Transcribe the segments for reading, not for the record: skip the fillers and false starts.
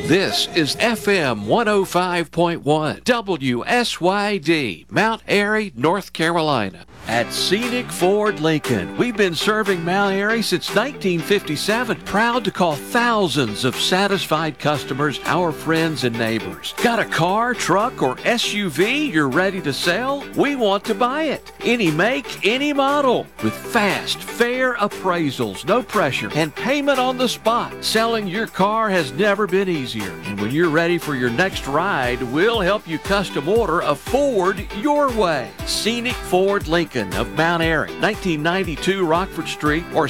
This is FM 105.1 WSYD, Mount Airy, North Carolina. At Scenic Ford Lincoln, we've been serving Mount Airy since 1957. Proud to call thousands of satisfied customers our friends and neighbors. Got a car, truck, or SUV you're ready to sell? We want to buy it. Any make, any model. With fast, fair appraisals, no pressure, and payment on the spot. Selling your car has never been easier. And when you're ready for your next ride, we'll help you custom order a Ford your way. Scenic Ford Lincoln of Mount Airy, 1992 Rockford Street, or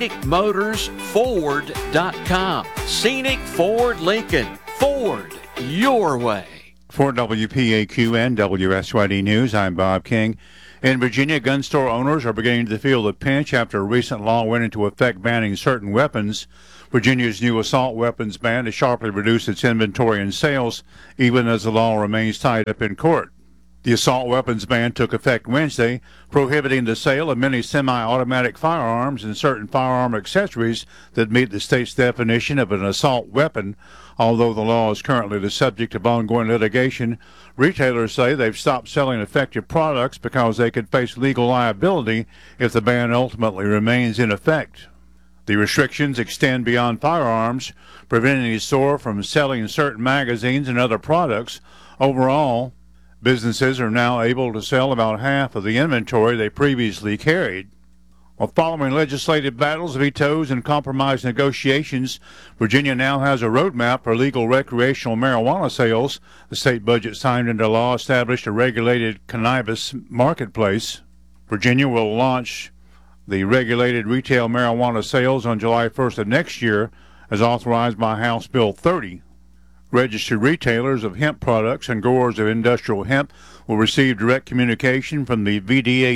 scenicmotorsford.com. Scenic Ford Lincoln. Ford your way. For WPAQ and WSYD News, I'm Bob King. In Virginia, gun store owners are beginning to feel the pinch after a recent law went into effect banning certain weapons. Virginia's new assault weapons ban has sharply reduced its inventory and sales, even as the law remains tied up in court. The assault weapons ban took effect Wednesday, prohibiting the sale of many semi-automatic firearms and certain firearm accessories that meet the state's definition of an assault weapon. Although the law is currently the subject of ongoing litigation, retailers say they've stopped selling effective products because they could face legal liability if the ban ultimately remains in effect. The restrictions extend beyond firearms, preventing the store from selling certain magazines and other products. Overall, businesses are now able to sell about half of the inventory they previously carried. While following legislative battles, vetoes, and compromise negotiations, Virginia now has a roadmap for legal recreational marijuana sales. The state budget signed into law established a regulated cannabis marketplace. Virginia will launch the regulated retail marijuana sales on July 1st of next year, as authorized by House Bill 30. Registered retailers of hemp products and growers of industrial hemp will receive direct communication from the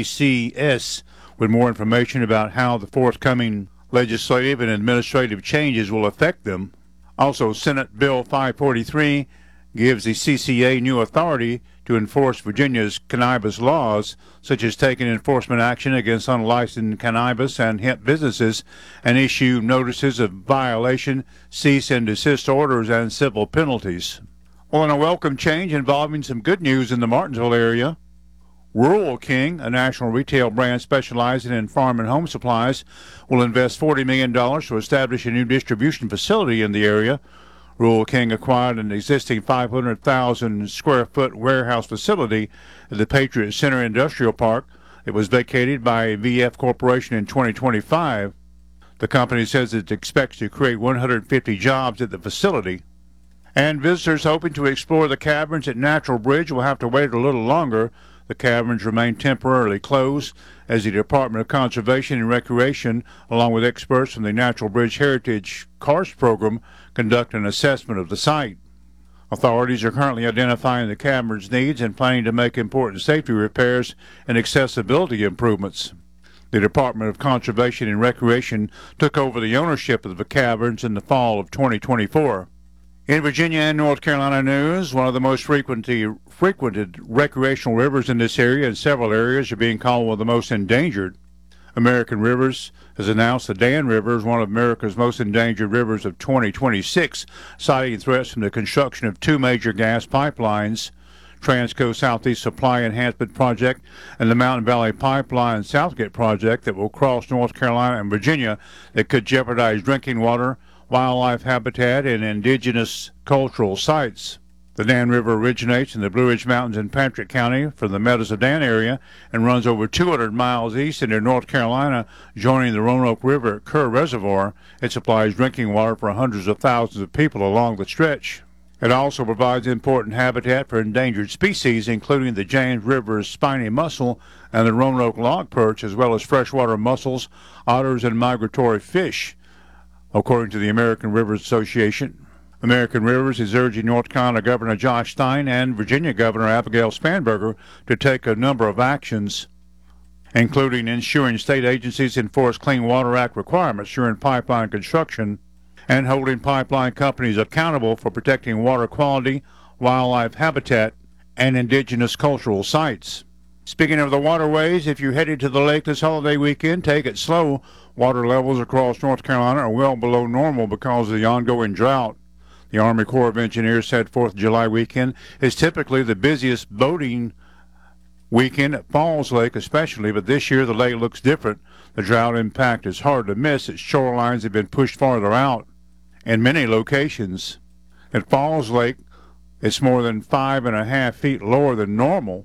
VDACS with more information about how the forthcoming legislative and administrative changes will affect them. Also, Senate Bill 543 gives the CCA new authority to enforce Virginia's cannabis laws, such as taking enforcement action against unlicensed cannabis and hemp businesses and issue notices of violation, cease and desist orders, and civil penalties. Well, in a welcome change involving some good news in the Martinsville area, Rural King, a national retail brand specializing in farm and home supplies, will invest $40 million to establish a new distribution facility in the area. Rural King acquired an existing 500,000 square foot warehouse facility at the Patriot Center Industrial Park. It was vacated by VF Corporation in 2025. The company says it expects to create 150 jobs at the facility. And visitors hoping to explore the caverns at Natural Bridge will have to wait a little longer. The caverns remain temporarily closed as the Department of Conservation and Recreation, along with experts from the Natural Bridge Heritage Karst program, conduct an assessment of the site. Authorities are currently identifying the caverns' needs and planning to make important safety repairs and accessibility improvements. The Department of Conservation and Recreation took over the ownership of the caverns in the fall of 2024. In Virginia and North Carolina news, one of the most frequented recreational rivers in this area and several areas are being called one of the most endangered. American Rivers has announced the Dan River is one of America's most endangered rivers of 2026, citing threats from the construction of two major gas pipelines, Transco Southeast Supply Enhancement Project and the Mountain Valley Pipeline Southgate Project that will cross North Carolina and Virginia that could jeopardize drinking water, wildlife habitat, and indigenous cultural sites. The Dan River originates in the Blue Ridge Mountains in Patrick County from the Meadows of Dan area and runs over 200 miles east into North Carolina, joining the Roanoke River at Kerr Reservoir. It supplies drinking water for hundreds of thousands of people along the stretch. It also provides important habitat for endangered species, including the James River's spiny mussel and the Roanoke log perch, as well as freshwater mussels, otters, and migratory fish, according to the American Rivers Association. American Rivers is urging North Carolina Governor Josh Stein and Virginia Governor Abigail Spanberger to take a number of actions, including ensuring state agencies enforce Clean Water Act requirements during pipeline construction and holding pipeline companies accountable for protecting water quality, wildlife habitat, and indigenous cultural sites. Speaking of the waterways, if you're headed to the lake this holiday weekend, take it slow. Water levels across North Carolina are well below normal because of the ongoing drought. The Army Corps of Engineers said 4th of July weekend is typically the busiest boating weekend at Falls Lake especially, but this year the lake looks different. The drought impact is hard to miss. Its shorelines have been pushed farther out in many locations. At Falls Lake, it's more than 5.5 feet lower than normal.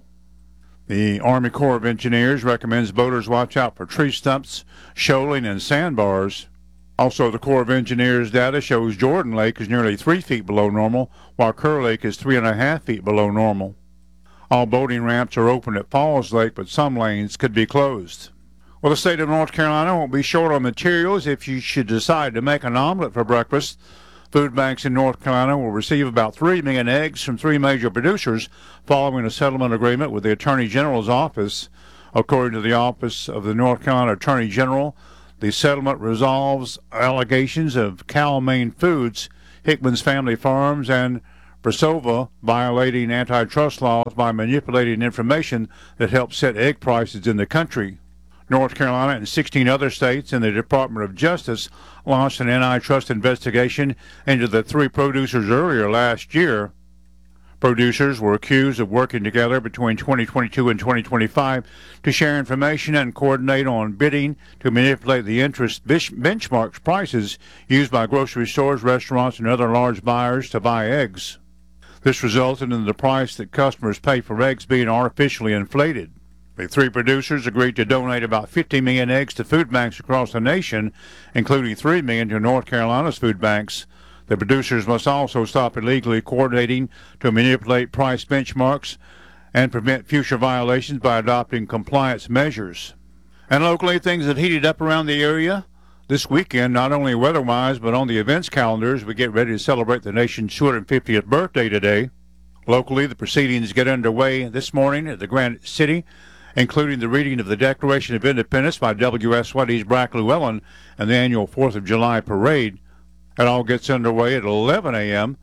The Army Corps of Engineers recommends boaters watch out for tree stumps, shoaling, and sandbars. Also, the Corps of Engineers data shows Jordan Lake is nearly 3 feet below normal, while Kerr Lake is 3.5 feet below normal. All boating ramps are open at Falls Lake, but some lanes could be closed. Well, the state of North Carolina won't be short on materials if you should decide to make an omelet for breakfast. Food banks in North Carolina will receive about 3 million eggs from 3 major producers following a settlement agreement with the Attorney General's office. According to the Office of the North Carolina Attorney General, the settlement resolves allegations of Cal-Maine Foods, Hickman's Family Farms, and Brasova violating antitrust laws by manipulating information that helps set egg prices in the country. North Carolina and 16 other states and the Department of Justice launched an antitrust investigation into the 3 producers earlier last year. Producers were accused of working together between 2022 and 2025 to share information and coordinate on bidding to manipulate the interest benchmarks prices used by grocery stores, restaurants, and other large buyers to buy eggs. This resulted in the price that customers pay for eggs being artificially inflated. The 3 producers agreed to donate about 50 million eggs to food banks across the nation, including 3 million to North Carolina's food banks. The producers must also stop illegally coordinating to manipulate price benchmarks and prevent future violations by adopting compliance measures. And locally, things have heated up around the area this weekend, not only weather-wise, but on the events calendars. We get ready to celebrate the nation's 250th birthday today. Locally, the proceedings get underway this morning at the Granite City, including the reading of the Declaration of Independence by WSYD's Brack Llewellyn and the annual 4th of July parade. It all gets underway at 11 a.m.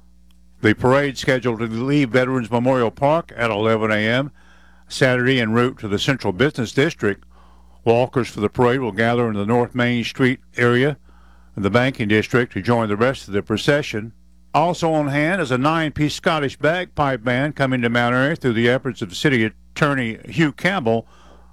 The parade scheduled to leave Veterans Memorial Park at 11 a.m. Saturday en route to the Central Business District. Walkers for the parade will gather in the North Main Street area and the Banking District to join the rest of the procession. Also on hand is a 9-piece Scottish bagpipe band coming to Mount Airy through the efforts of City Attorney Hugh Campbell.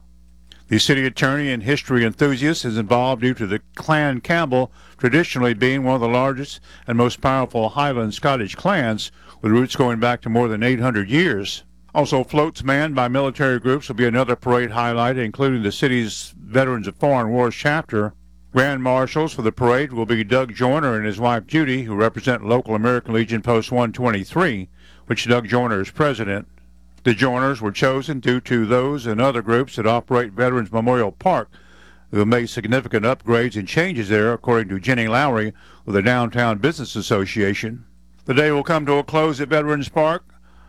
The city attorney and history enthusiast is involved due to the Clan Campbell traditionally being one of the largest and most powerful Highland Scottish clans, with roots going back to more than 800 years. Also, floats manned by military groups will be another parade highlight, including the city's Veterans of Foreign Wars chapter. Grand marshals for the parade will be Doug Joyner and his wife Judy, who represent local American Legion Post 123, which Doug Joyner is president. The Joyners were chosen due to those and other groups that operate Veterans Memorial Park who have made significant upgrades and changes there, according to Jenny Lowry with the Downtown Business Association. The day will come to a close at Veterans Park,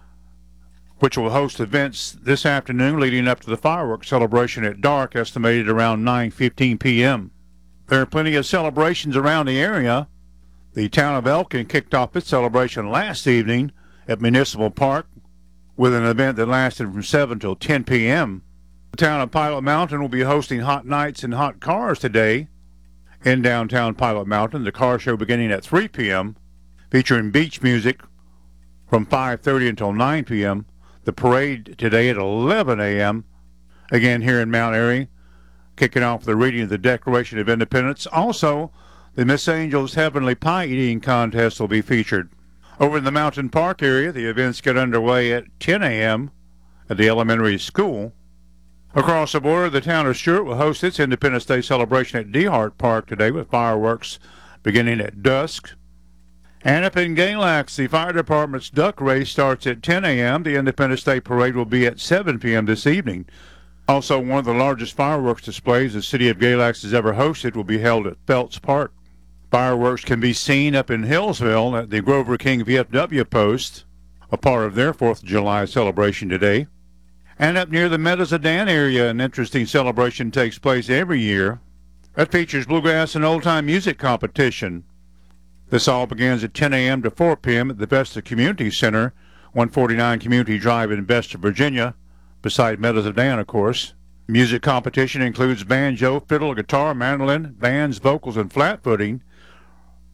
which will host events this afternoon leading up to the fireworks celebration at dark, estimated around 9:15 p.m. There are plenty of celebrations around the area. The town of Elkin kicked off its celebration last evening at Municipal Park with an event that lasted from 7 till 10 p.m. The town of Pilot Mountain will be hosting Hot Nights and Hot Cars today in downtown Pilot Mountain. The car show beginning at 3 p.m., featuring beach music from 5:30 until 9 p.m. The parade today at 11 a.m. Again here in Mount Airy, kicking off the reading of the Declaration of Independence. Also, the Miss Angel's Heavenly Pie Eating Contest will be featured. Over in the Mountain Park area, the events get underway at 10 a.m. at the elementary school. Across the border, the town of Stuart will host its Independence Day celebration at DeHart Park today with fireworks beginning at dusk. And up in Galax, the fire department's duck race starts at 10 a.m. The Independence Day parade will be at 7 p.m. this evening. Also, one of the largest fireworks displays the city of Galax has ever hosted will be held at Phelps Park. Fireworks can be seen up in Hillsville at the Grover King VFW post, a part of their 4th of July celebration today. And up near the Meadows of Dan area, an interesting celebration takes place every year. That features bluegrass and old-time music competition. This all begins at 10 a.m. to 4 p.m. at the Vesta Community Center, 149 Community Drive in Vesta, Virginia, beside Meadows of Dan, of course. Music competition includes banjo, fiddle, guitar, mandolin, bands, vocals, and flat-footing.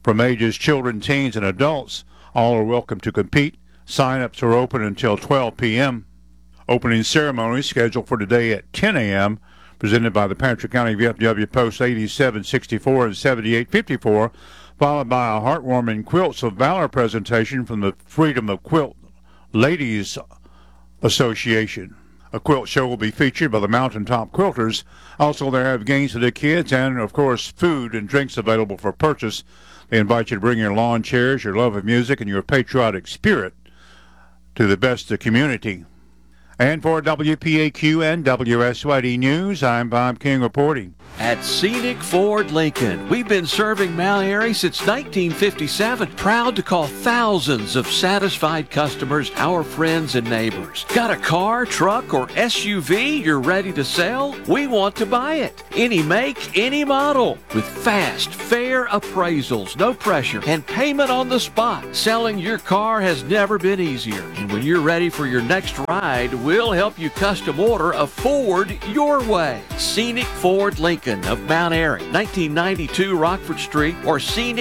From ages children, teens, and adults, all are welcome to compete. Sign-ups are open until 12 p.m. Opening ceremony scheduled for today at 10 a.m., presented by the Patrick County VFW Post 8764 and 7854, followed by a heartwarming Quilts of Valor presentation from the Freedom of Quilt Ladies Association. A quilt show will be featured by the Mountaintop Quilters. Also, they have games for the kids and, of course, food and drinks available for purchase. They invite you to bring your lawn chairs, your love of music, and your patriotic spirit to the best of the community. And for WPAQ and WSYD News, I'm Bob King reporting. At Scenic Ford Lincoln, we've been serving Mount Airy since 1957. Proud to call thousands of satisfied customers our friends and neighbors. Got a car, truck, or SUV you're ready to sell? We want to buy it. Any make, any model. With fast, fair appraisals, no pressure, and payment on the spot. Selling your car has never been easier. And when you're ready for your next ride, we'll help you custom order a Ford your way. Scenic Ford Lincoln of Mount Airy, 1992 Rockford Street, or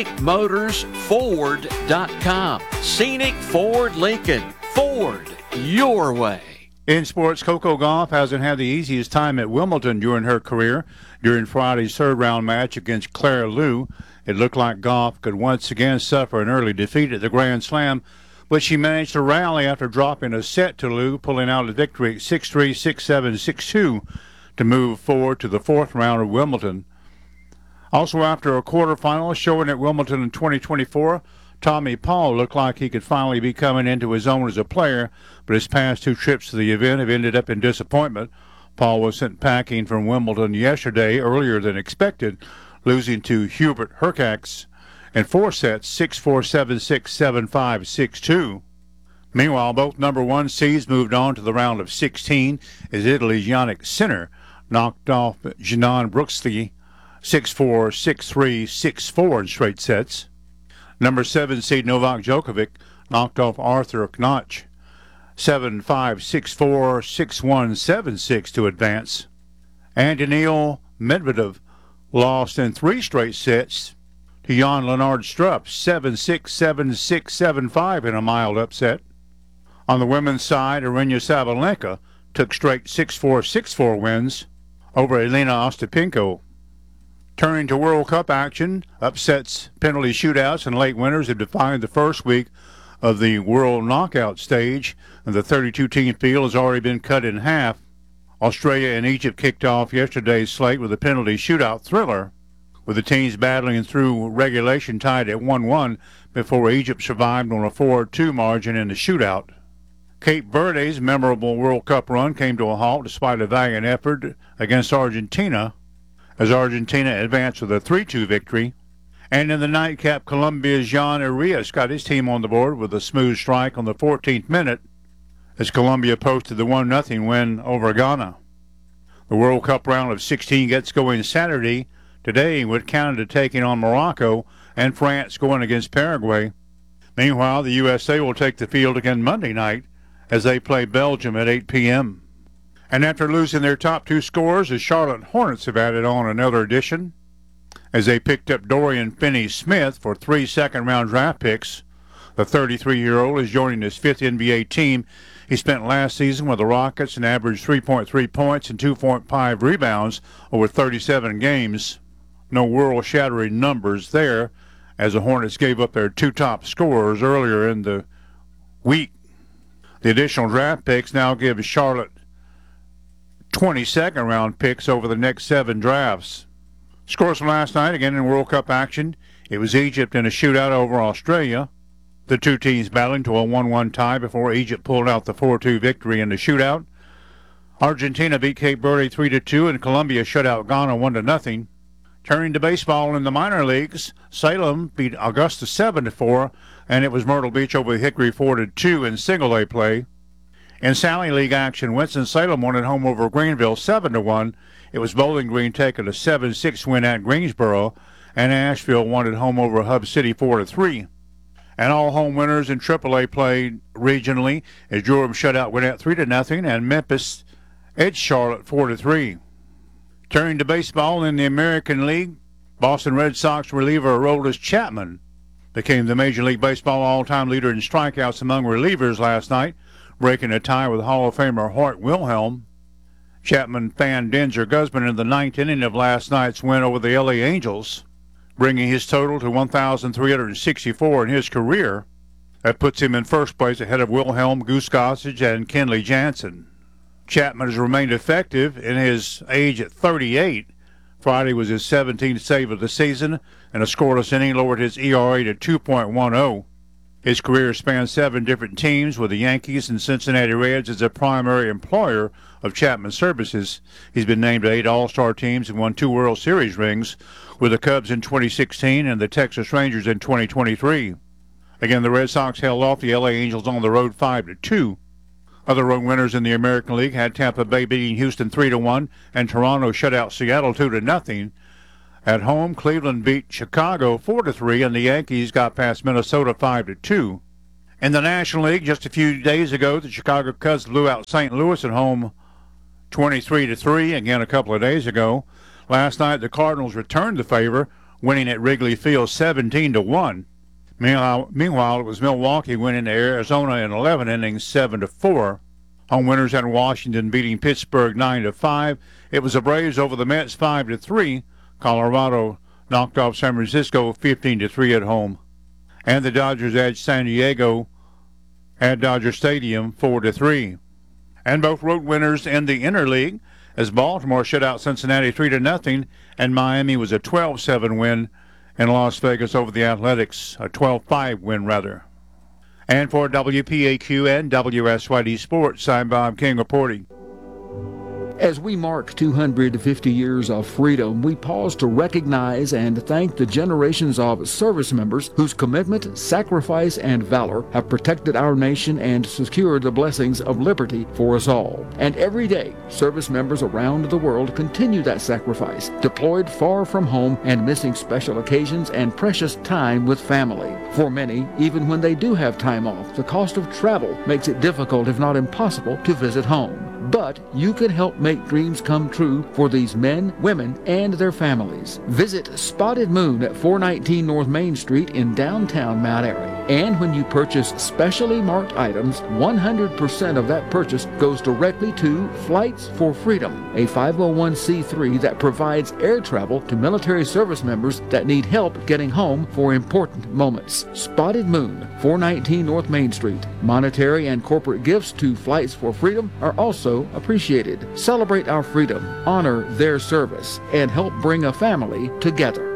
scenicmotorsford.com. Scenic Ford Lincoln. Ford your way. In sports, Coco Gauff hasn't had the easiest time at Wimbledon during her career. During Friday's third-round match against Claire Liu, it looked like Gauff could once again suffer an early defeat at the Grand Slam, but she managed to rally after dropping a set to Liu, pulling out a victory at 6-3, 6-7, 6-2 to move forward to the fourth round of Wimbledon. Also, after a quarterfinal showing at Wimbledon in 2024, Tommy Paul looked like he could finally be coming into his own as a player, but his past two trips to the event have ended up in disappointment. Paul was sent packing from Wimbledon yesterday, earlier than expected, losing to Hubert Hurkacz in four sets, 6-4, 7-6, 7-5, 6-2. Meanwhile, both number one seeds moved on to the round of 16 as Italy's Yannick Sinner knocked off Janan Brooksby 6-4, 6-3, 6-4 in straight sets. Number 7 seed Novak Djokovic knocked off Arthur Knoch 7-5, 6-4, 6-1, 7-6 to advance. And Daniil Medvedev lost in three straight sets to Jan-Lennard Struff 7-6, 7-6, 7-5 in a mild upset. On the women's side, Aryna Sabalenka took straight 6-4, 6-4 wins over Elena Ostapenko. Turning to World Cup action, upsets, penalty shootouts, and late winners have defined the first week of the World Knockout stage, and the 32-team field has already been cut in half. Australia and Egypt kicked off yesterday's slate with a penalty shootout thriller, with the teams battling through regulation tied at 1-1 before Egypt survived on a 4-2 margin in the shootout. Cape Verde's memorable World Cup run came to a halt despite a valiant effort against Argentina, as Argentina advanced with a 3-2 victory. And in the nightcap, Colombia's Jean Arias got his team on the board with a smooth strike on the 14th minute as Colombia posted the 1-0 win over Ghana. The World Cup round of 16 gets going Saturday, today with Canada taking on Morocco and France going against Paraguay. Meanwhile, the USA will take the field again Monday night as they play Belgium at 8 p.m. And after losing their top two scorers, the Charlotte Hornets have added on another addition as they picked up Dorian Finney-Smith for 3 second-round draft picks. The 33-year-old is joining his fifth NBA team. He spent last season with the Rockets and averaged 3.3 points and 2.5 rebounds over 37 games. No world-shattering numbers there, as the Hornets gave up their two top scorers earlier in the week. The additional draft picks now give Charlotte 22nd-round picks over the next 7 drafts. Scores from last night, again in World Cup action. It was Egypt in a shootout over Australia. The two teams battling to a 1-1 tie before Egypt pulled out the 4-2 victory in the shootout. Argentina beat Cape Verde 3-2, and Colombia shut out Ghana 1-0. Turning to baseball in the minor leagues, Salem beat Augusta 7-4, and it was Myrtle Beach over Hickory 4-2 in single-A play. In Sally League action, Winston-Salem won at home over Greenville 7-1. It was Bowling Green taking a 7-6 win at Greensboro, and Asheville won at home over Hub City 4-3. And all home winners in AAA played regionally as Durham shut out Gwinnett 3-0, and Memphis edged Charlotte 4-3. Turning to baseball in the American League, Boston Red Sox reliever Aroldis Chapman became the Major League Baseball all-time leader in strikeouts among relievers last night, breaking a tie with Hall of Famer Hoyt Wilhelm. Chapman fanned Denzer Guzman in the ninth inning of last night's win over the LA Angels, bringing his total to 1,364 in his career. That puts him in first place ahead of Wilhelm, Goose Gossage, and Kenley Jansen. Chapman has remained effective in his age at 38. Friday was his 17th save of the season, and a scoreless inning lowered his ERA to 2.10. His career spans 7 different teams, with the Yankees and Cincinnati Reds as a primary employer of Chapman's services. He's been named to 8 All-Star teams and won 2 World Series rings, with the Cubs in 2016 and the Texas Rangers in 2023. Again, the Red Sox held off the LA Angels on the road 5-2. Other road winners in the American League had Tampa Bay beating Houston 3-1 and Toronto shut out Seattle 2-0. At home, Cleveland beat Chicago 4-3 and the Yankees got past Minnesota 5-2. In the National League, just a few days ago, the Chicago Cubs blew out St. Louis at home 23-3, again a couple of days ago. Last night, the Cardinals returned the favor, winning at Wrigley Field 17-1. Meanwhile, it was Milwaukee winning Arizona in 11 innings 7-4. Home winners had Washington beating Pittsburgh 9-5. It was the Braves over the Mets 5-3. Colorado knocked off San Francisco 15-3 at home. And the Dodgers edged San Diego at Dodger Stadium 4-3. And both road winners in the Interleague, as Baltimore shut out Cincinnati 3-0, and Miami was a 12-7 win in Las Vegas over the Athletics, a 12-5 win rather. And for WPAQ and WSYD Sports, I'm Bob King reporting. As we mark 250 years of freedom, we pause to recognize and thank the generations of service members whose commitment, sacrifice, and valor have protected our nation and secured the blessings of liberty for us all. And every day, service members around the world continue that sacrifice, deployed far from home and missing special occasions and precious time with family. For many, even when they do have time off, the cost of travel makes it difficult, if not impossible, to visit home. But you can help make dreams come true for these men, women, and their families. Visit Spotted Moon at 419 North Main Street in downtown Mount Airy. And when you purchase specially marked items, 100% of that purchase goes directly to Flights for Freedom, a 501c3 that provides air travel to military service members that need help getting home for important moments. Spotted Moon, 419 North Main Street. Monetary and corporate gifts to Flights for Freedom are also appreciated. Celebrate our freedom, honor their service, and help bring a family together.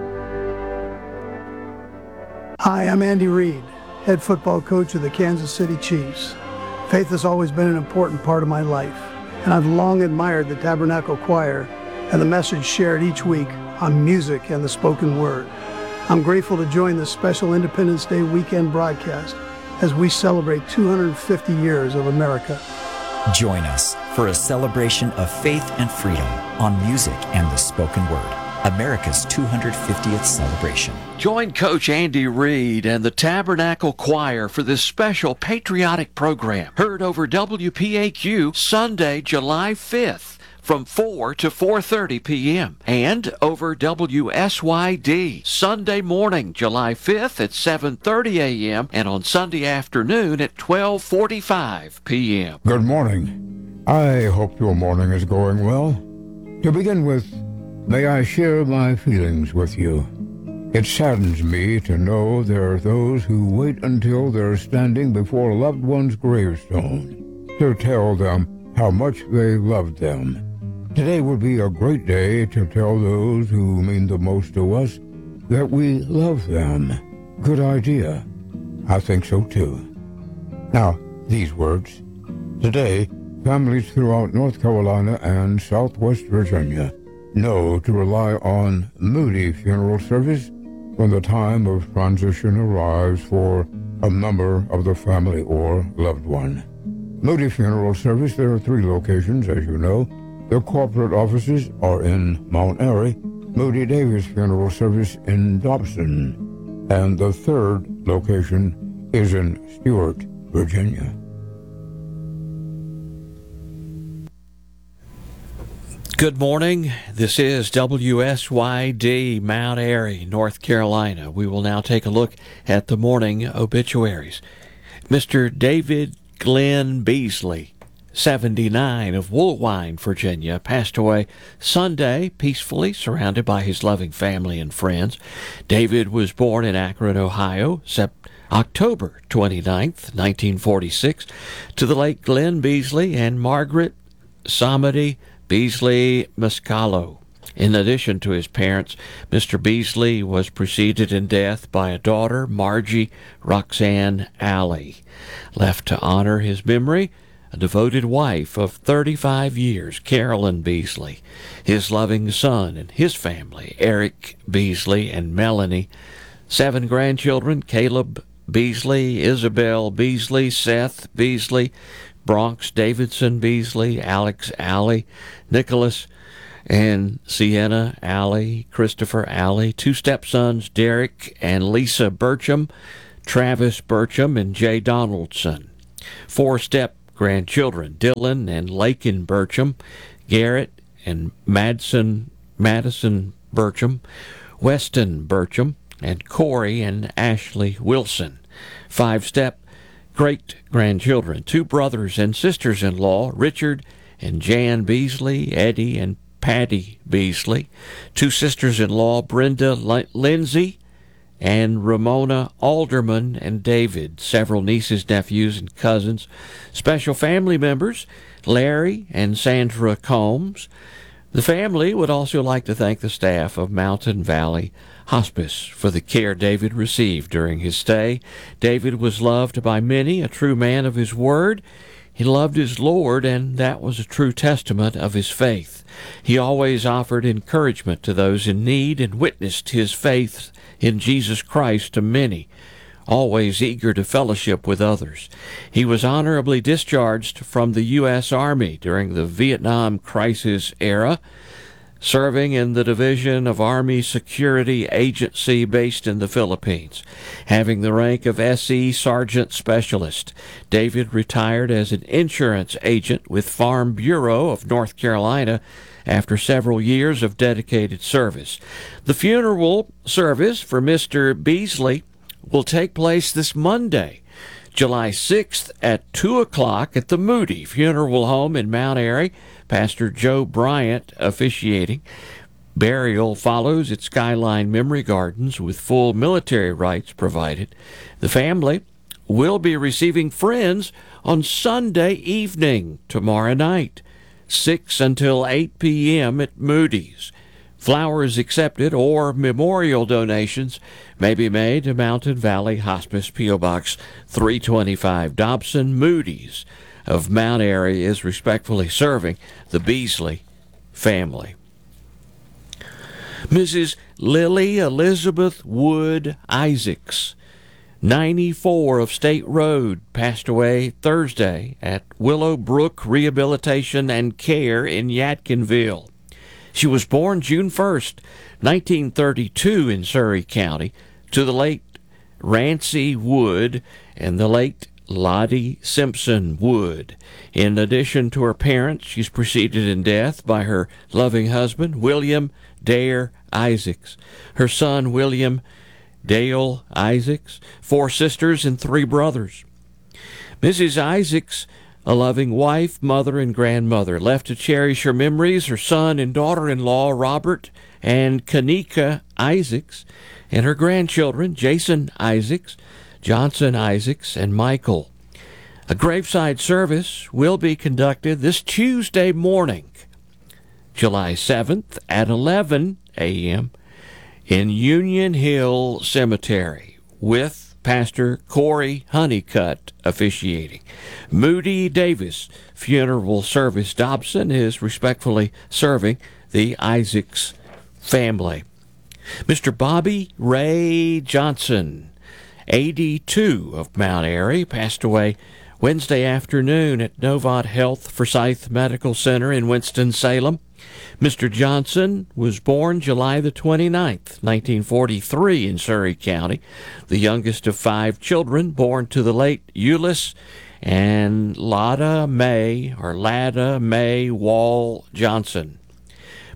Hi, I'm Andy Reid, head football coach of the Kansas City Chiefs. Faith has always been an important part of my life, and I've long admired the Tabernacle Choir and the message shared each week on music and the spoken word. I'm grateful to join this special Independence Day weekend broadcast as we celebrate 250 years of America. Join us for a celebration of faith and freedom on music and the spoken word. America's 250th celebration. Join Coach Andy Reid and the Tabernacle Choir for this special patriotic program. Heard over WPAQ Sunday, July 5th from 4 to 4:30 p.m. and over WSYD Sunday morning, July 5th at 7:30 a.m. and on Sunday afternoon at 12:45 p.m. Good morning. I hope your morning is going well. To begin with, may I share my feelings with you. It saddens me to know there are those who wait until they're standing before a loved one's gravestone to tell them how much they loved them. Today would be a great day to tell those who mean the most to us that we love them. Good idea. I think so too. Now, these words. Today, families throughout North Carolina and Southwest Virginia know to rely on Moody Funeral Service when the time of transition arrives for a member of the family or loved one. Moody Funeral Service, there are 3 locations, as you know. Their corporate offices are in Mount Airy, Moody Davis Funeral Service in Dobson, and the 3rd location is in Stuart, Virginia. Good morning. This is WSYD Mount Airy, North Carolina. We will now take a look at the morning obituaries. Mr. David Glenn Beasley, 79, of Woolwine, Virginia, passed away Sunday peacefully, surrounded by his loving family and friends. David was born in Akron, Ohio, October 29th, 1946, to the late Glenn Beasley and Margaret Samadi Beasley Muscalo. In addition to his parents, Mr. Beasley was preceded in death by a daughter, Margie Roxanne Alley. Left to honor his memory, a devoted wife of 35 years, Carolyn Beasley, his loving son and his family, Eric Beasley and Melanie, 7 grandchildren, Caleb Beasley, Isabel Beasley, Seth Beasley, Bronx Davidson Beasley, Alex Alley, Nicholas and Sienna Alley, Christopher Alley, 2 stepsons, Derek and Lisa Burcham, Travis Burcham and Jay Donaldson, 4 step-grandchildren, Dylan and Lakin Burcham, Garrett and Madison Burcham, Weston Burcham, and Corey and Ashley Wilson, 5 step-great-grandchildren, 2 brothers and sisters-in-law, Richard and Jan Beasley, Eddie and Patty Beasley, 2 sisters-in-law, Brenda Lindsay and Ramona Alderman and David, several nieces, nephews, and cousins, special family members, Larry and Sandra Combs. The family would also like to thank the staff of Mountain Valley Hospice for the care David received during his stay. David was loved by many, a true man of his word. He loved his Lord, and that was a true testament of his faith. He always offered encouragement to those in need and witnessed his faith in Jesus Christ to many, always eager to fellowship with others. He was honorably discharged from the U.S. Army during the Vietnam crisis era, serving in the Division of Army Security Agency based in the Philippines. Having the rank of SE Sergeant Specialist, David retired as an insurance agent with Farm Bureau of North Carolina after several years of dedicated service. The funeral service for Mr. Beasley will take place this Monday, July 6th at 2 o'clock at the Moody Funeral Home in Mount Airy. Pastor Joe Bryant officiating. Burial follows at Skyline Memory Gardens with full military rights provided. The family will be receiving friends on Sunday evening, tomorrow night, 6 until 8 p.m. at Moody's. Flowers accepted or memorial donations may be made to Mountain Valley Hospice, P.O. Box 325, Dobson. Moody's of Mount Airy is respectfully serving the Beasley family. Mrs. Lily Elizabeth Wood Isaacs, 94, of State Road, passed away Thursday at Willow Brook Rehabilitation and Care in Yadkinville. She was born June 1st, 1932 in Surry County, to the late Rancy Wood and the late Lottie Simpson Wood. In addition to her parents, she's preceded in death by her loving husband, William Dare Isaacs, her son, William Dale Isaacs, 4 sisters and 3 brothers. Mrs. Isaacs, a loving wife, mother, and grandmother, left to cherish her memories, her son and daughter-in-law, Robert and Kanika Isaacs, and her grandchildren, Jason Isaacs, Johnson Isaacs, and Michael. A graveside service will be conducted this Tuesday morning, July 7th at 11 a.m. in Union Hill Cemetery, with Pastor Corey Honeycutt officiating. Moody Davis Funeral Service Dobson is respectfully serving the Isaacs family. Mr. Bobby Ray Johnson, 82, of Mount Airy, passed away Wednesday afternoon at Novant Health Forsyth Medical Center in Winston-Salem. Mr. Johnson was born July the 29th, 1943 in Surry County, the youngest of 5 children born to the late Euless and Lada May Wall Johnson.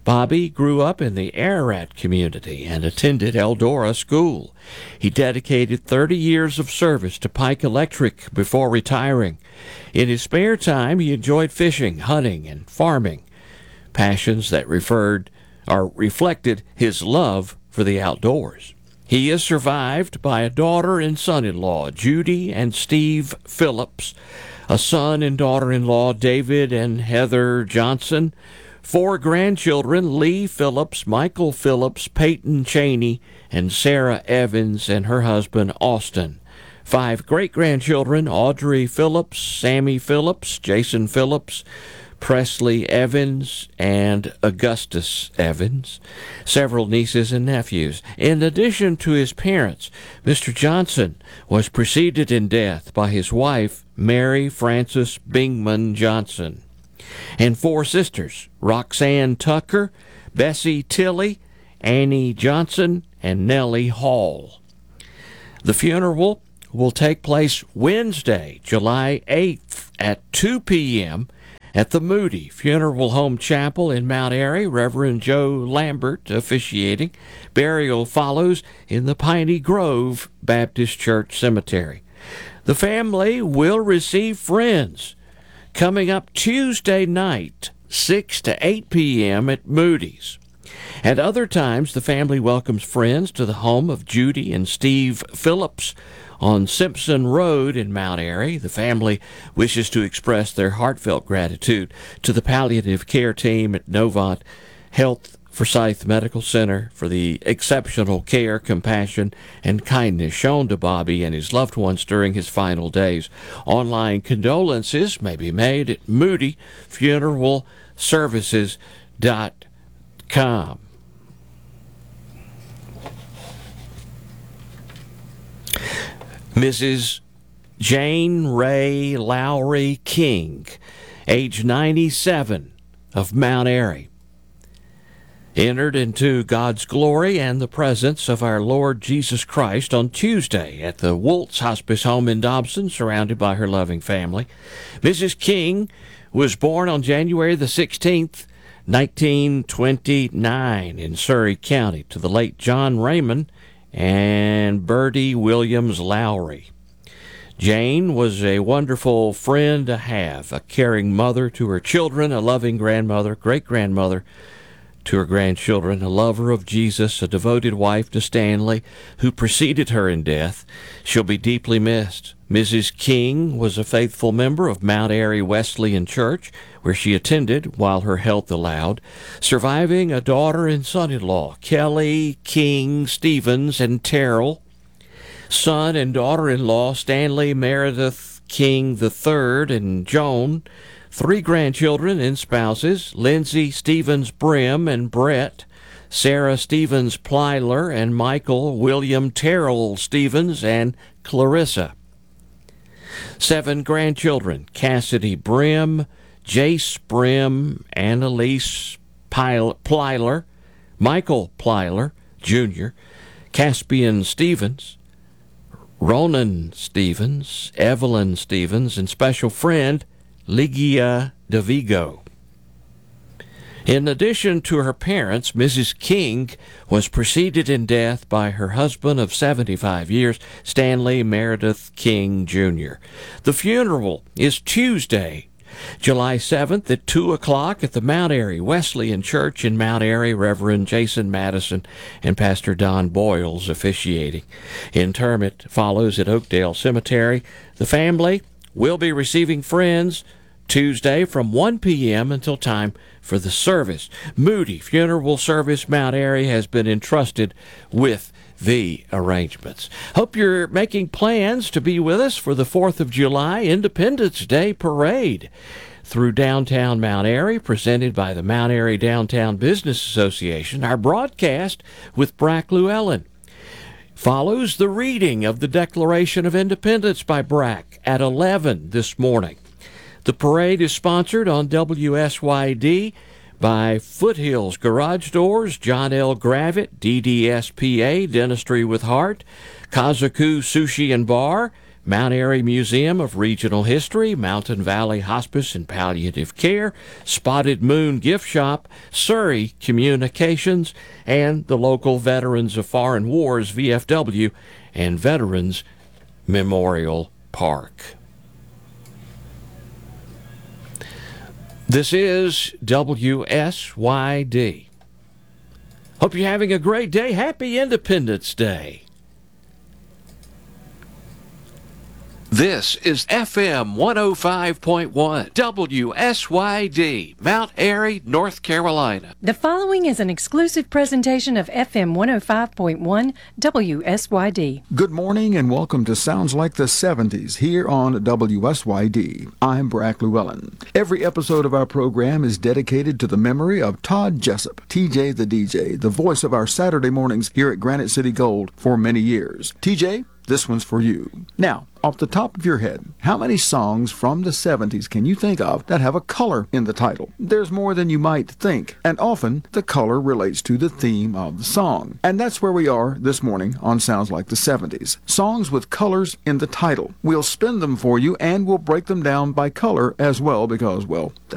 Bobby grew up in the Ararat community and attended Eldora School. He dedicated 30 years of service to Pike Electric before retiring. In his spare time, he enjoyed fishing, hunting, and farming, passions that reflected his love for the outdoors. He is survived by a daughter and son-in-law, Judy and Steve Phillips, a son and daughter-in-law, David and Heather Johnson, 4 grandchildren, Lee Phillips, Michael Phillips, Peyton Cheney, and Sarah Evans and her husband, Austin. 5 great-grandchildren, Audrey Phillips, Sammy Phillips, Jason Phillips, Presley Evans, and Augustus Evans. Several nieces and nephews. In addition to his parents, Mr. Johnson was preceded in death by his wife, Mary Frances Bingman Johnson, and 4 sisters, Roxanne Tucker, Bessie Tilley, Annie Johnson, and Nellie Hall. The funeral will take place Wednesday, July 8th at 2 p.m. at the Moody Funeral Home Chapel in Mount Airy. Reverend Joe Lambert officiating. Burial follows in the Piney Grove Baptist Church Cemetery. The family will receive friends coming up Tuesday night, 6 to 8 p.m. at Moody's. At other times, the family welcomes friends to the home of Judy and Steve Phillips on Simpson Road in Mount Airy. The family wishes to express their heartfelt gratitude to the palliative care team at Novant Health Forsyth Medical Center for the exceptional care, compassion, and kindness shown to Bobby and his loved ones during his final days. Online condolences may be made at moodyfuneralservices.com. Mrs. Jane Ray Lowry King, age 97, of Mount Airy, entered into God's glory and the presence of our Lord Jesus Christ on Tuesday at the Woltz Hospice Home in Dobson, surrounded by her loving family. Mrs. King was born on January the 16th, 1929 in Surrey County to the late John Raymond and Bertie Williams Lowry. Jane was a wonderful friend to have, a caring mother to her children, a loving grandmother, great-grandmother to her grandchildren, a lover of Jesus, a devoted wife to Stanley, who preceded her in death. She'll be deeply missed. Mrs. King was a faithful member of Mount Airy Wesleyan Church, where she attended while her health allowed, surviving a daughter and son-in-law, Kelly King Stevens and Terrell, son and daughter-in-law, Stanley Meredith King III and Joan, 3 grandchildren and spouses, Lindsay Stevens Brim and Brett, Sarah Stevens Plyler and Michael William Terrell Stevens and Clarissa. 7 grandchildren, Cassidy Brim, Jace Brim, Annalise Plyler, Michael Plyler Jr., Caspian Stevens, Ronan Stevens, Evelyn Stevens, and special friend Ligia DeVigo. In addition to her parents, Mrs. King was preceded in death by her husband of 75 years, Stanley Meredith King Jr. The funeral is Tuesday, July 7th at 2 o'clock at the Mount Airy Wesleyan Church in Mount Airy. Reverend Jason Madison and Pastor Don Boyles officiating. Interment follows at Oakdale Cemetery. The family will be receiving friends Tuesday from 1 p.m. until time for the service. Moody Funeral Service Mount Airy has been entrusted with the arrangements. Hope you're making plans to be with us for the 4th of July Independence Day Parade through downtown Mount Airy, presented by the Mount Airy Downtown Business Association. Our broadcast with Brack Llewellyn follows the reading of the Declaration of Independence by Brack at 11 this morning. The parade is sponsored on WSYD by Foothills Garage Doors, John L. Gravitt, DDSPA, Dentistry with Heart, Kazaku Sushi and Bar, Mount Airy Museum of Regional History, Mountain Valley Hospice and Palliative Care, Spotted Moon Gift Shop, Surrey Communications, and the local Veterans of Foreign Wars, VFW, and Veterans Memorial Park. This is WSYD. Hope you're having a great day. Happy Independence Day. This is FM 105.1 WSYD, Mount Airy, North Carolina. The following is an exclusive presentation of FM 105.1 WSYD. Good morning and welcome to Sounds Like the 70s here on WSYD. I'm Brack Llewellyn. Every episode of our program is dedicated to the memory of Todd Jessup, TJ the DJ, the voice of our Saturday mornings here at Granite City Gold for many years. TJ, this one's for you. Now, off the top of your head, how many songs from the 70s can you think of that have a color in the title? There's more than you might think, and often the color relates to the theme of the song. And that's where we are this morning on Sounds Like the 70s. Songs with colors in the title. We'll spin them for you and we'll break them down by color as well because, well,